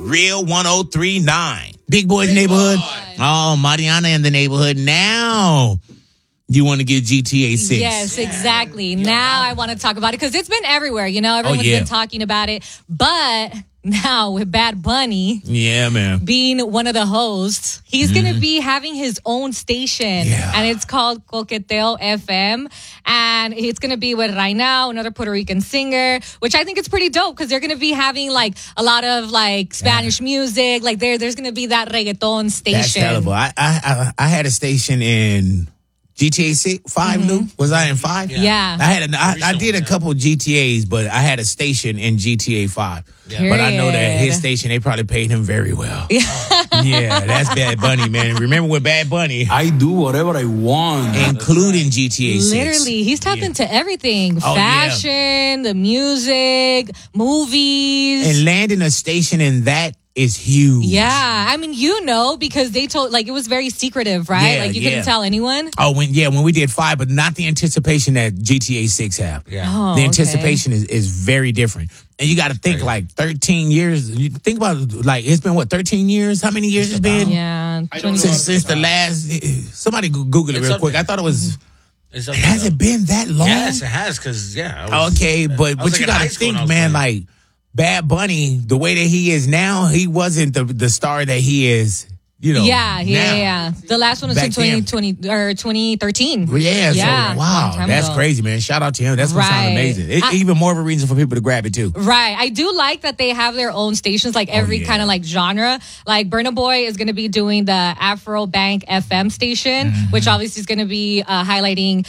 Real 103.9. Big Boy's neighborhood. Oh, Mariana in the neighborhood. Now you want to get GTA 6. Yes, exactly. Now I want to talk about it because it's been everywhere. You know, everyone's been talking about it. But now with Bad Bunny being one of the hosts, he's going to be having his own station. And it's called Coqueteo FM. And it's going to be with Rainao, another Puerto Rican singer, which I think is pretty dope because they're going to be having like a lot of like Spanish music. Like there's going to be that reggaeton station. That's terrible. I had a station in GTA 5, Lou? Was I in 5? Yeah. I did a couple GTAs, but I had a station in GTA 5. Yeah. But I know that his station, they probably paid him very well. Yeah, that's Bad Bunny, man. Remember with Bad Bunny? I do whatever I want. Including GTA 6. Literally, he's tapped into everything. Fashion, the music, movies. And landing a station in that is huge. Yeah, I mean, because they told, like, it was very secretive, right? Yeah, like, you couldn't tell anyone. Oh, when we did 5, but not the anticipation that GTA 6 have. Yeah. The anticipation is very different. And you got to think, like, 13 years. You think about, like, it's been, 13 years? How many years it's been? Yeah. Since the last... Somebody Google it real quick. I thought it was... Has it been that long? Yes, it has, because, Okay, but you got to think, man, like... Bad Bunny, the way that he is now, he wasn't the star that he is, Yeah. The last one was in 2020 or 2013. Yeah. So, wow. That's crazy, man. Shout out to him. That's gonna sound amazing. Even more of a reason for people to grab it, too. Right. I do like that they have their own stations, like every kind of like genre. Like Burna Boy is going to be doing the Afro Bank FM station, which obviously is going to be highlighting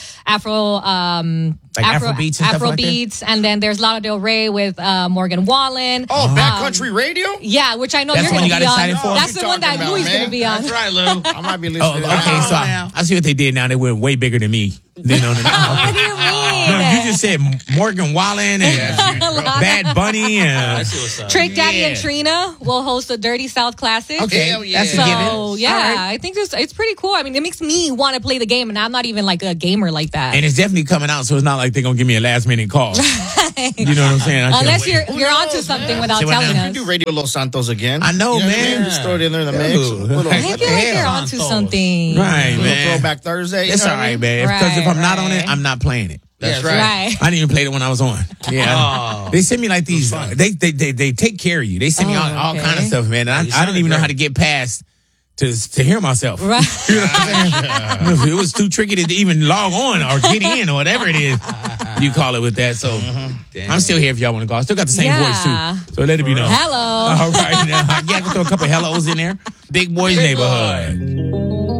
Afro beats, and then there's Lana Del Rey with Morgan Wallen. Oh, Backcountry Radio? Yeah, which I know that's you're going to be on. For? That's the one that Louis is going to be on. That's right, Lou. I might be listening. Okay, so I see what they did now. They went way bigger than me. What do you mean? No, you just said Morgan Wallen and Bad Bunny and Trick Daddy and Trina will host the Dirty South Classic. Okay, that's a given. So I think it's pretty cool. I mean, it makes me want to play the game, and I'm not even like a gamer like that. And it's definitely coming out, so it's not like they're gonna give me a last minute call. You know what I'm saying? Unless you're onto something without telling us. You do Radio Los Santos again. I know, man. The story in there in the mix. I feel like they're onto something. Right, man. Throwback Thursday. It's all right, man. Because if I'm not on it, I'm not playing it. That's right. I didn't even play it when I was on. Yeah. They send me like these. They take care of you. They send me all kind of stuff, man. And I didn't even know how to get past to hear myself. Right. You know what I'm saying? It was too tricky to even log on or get in or whatever it is you call it with that. So I'm still here if y'all want to call. I still got the same voice too. So let it be known. Hello. All right. Now I got to throw a couple hellos in there. Big Boy's neighborhood.